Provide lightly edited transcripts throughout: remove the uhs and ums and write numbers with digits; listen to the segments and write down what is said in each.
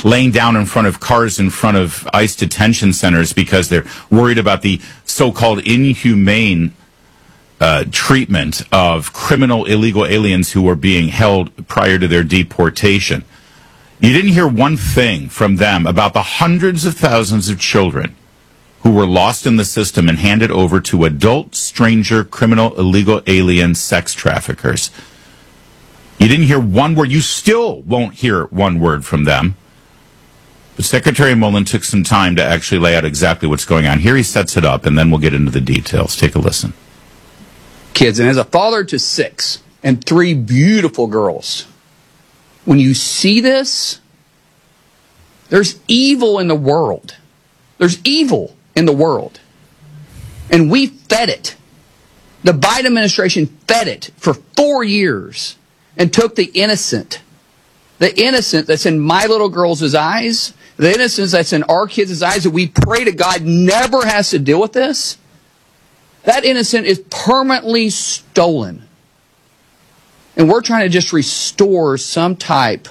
laying down in front of cars in front of ICE detention centers because they're worried about the so-called inhumane treatment of criminal illegal aliens who were being held prior to their deportation. You didn't hear one thing from them about the hundreds of thousands of children who were lost in the system and handed over to adult, stranger, criminal, illegal alien sex traffickers. You didn't hear one word. You still won't hear one word from them. But Secretary Mullen took some time to actually lay out exactly what's going on. Here he sets it up, and then we'll get into the details. Take a listen. Kids, and as a father to 6 and 3 beautiful girls, when you see this, there's evil in the world. There's evil in the world. And we fed it. The Biden administration fed it for 4 years and took the innocent that's in my little girls' eyes, the innocence that's in our kids' eyes that we pray to God never has to deal with this. That innocent is permanently stolen. And we're trying to just restore some type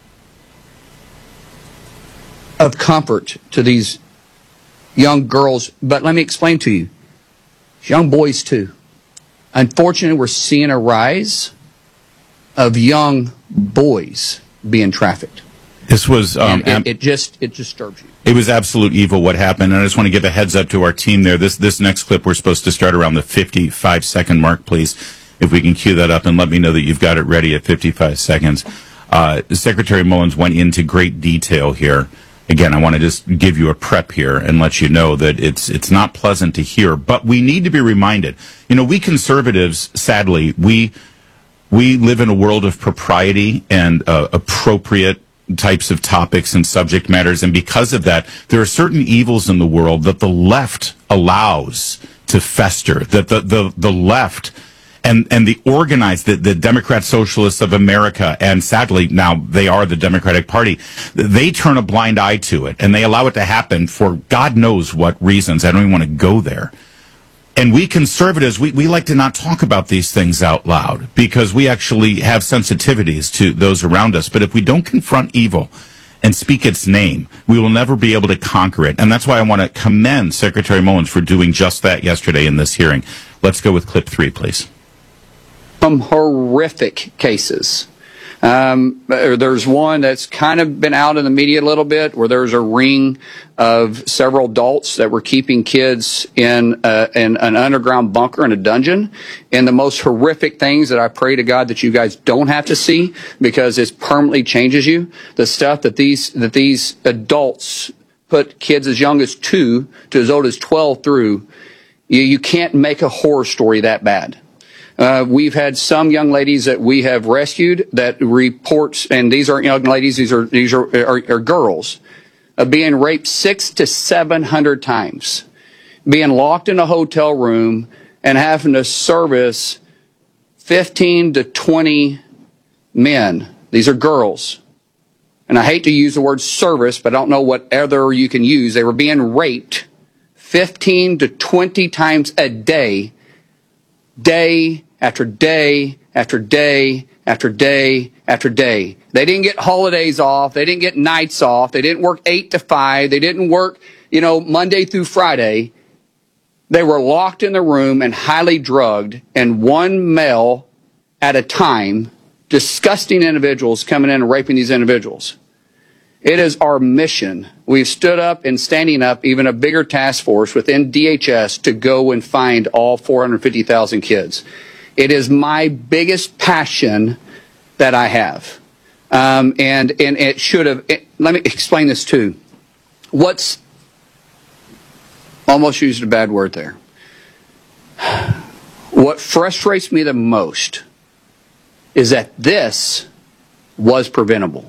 of comfort to these young girls. But let me explain to you, young boys too. Unfortunately, we're seeing a rise of young boys being trafficked. This was it disturbs you. It was absolute evil what happened, and I just want to give a heads up to our team there. This next clip, we're supposed to start around the 55-second mark, please. If we can cue that up and let me know that you've got it ready at 55 seconds. Secretary Mullins went into great detail here. Again, I want to just give you a prep here and let you know that it's not pleasant to hear, but we need to be reminded. You know, we conservatives, sadly, we live in a world of propriety and appropriate types of topics and subject matters, and because of that, there are certain evils in the world that the left allows to fester, that the left and the organized, the Democrat Socialists of America, and sadly now they are the Democratic Party, they turn a blind eye to it, and they allow it to happen for God knows what reasons. I don't even want to go there. And we conservatives, we like to not talk about these things out loud because we actually have sensitivities to those around us. But if we don't confront evil and speak its name, we will never be able to conquer it. And that's why I want to commend Secretary Mullins for doing just that yesterday in this hearing. Let's go with clip 3, please. Some horrific cases. There's one that's kind of been out in the media a little bit where there's a ring of several adults that were keeping kids in an underground bunker in a dungeon. And the most horrific things that I pray to God that you guys don't have to see because it permanently changes you. The stuff that these adults put kids as young as 2 to as old as 12 through, you can't make a horror story that bad. We've had some young ladies that we have rescued that reports, and these aren't young ladies, these are girls, being raped 600 to 700 times, being locked in a hotel room and having to service 15 to 20 men. These are girls. And I hate to use the word service, but I don't know what other you can use. They were being raped 15 to 20 times a day, day after day after day after day after day. They didn't get holidays off. They didn't get nights off. They didn't work 8 to 5. They didn't work, Monday through Friday. They were locked in the room and highly drugged, and one male at a time, disgusting individuals coming in and raping these individuals. It is our mission. We've stood up and standing up even a bigger task force within DHS to go and find all 450,000 kids. It is my biggest passion that I have. And it should have, let me explain this too. Almost used a bad word there. What frustrates me the most is that this was preventable.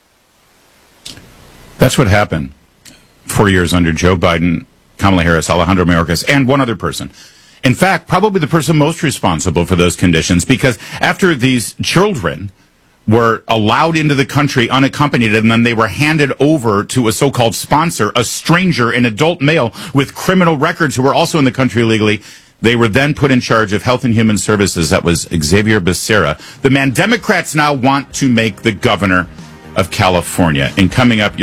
That's what happened 4 years under Joe Biden, Kamala Harris, Alejandro Mayorkas, and one other person. In fact, probably the person most responsible for those conditions, because after these children were allowed into the country unaccompanied and then they were handed over to a so-called sponsor, a stranger, an adult male with criminal records who were also in the country illegally, they were then put in charge of Health and Human Services. That was Xavier Becerra, the man Democrats now want to make the governor of California. And coming up,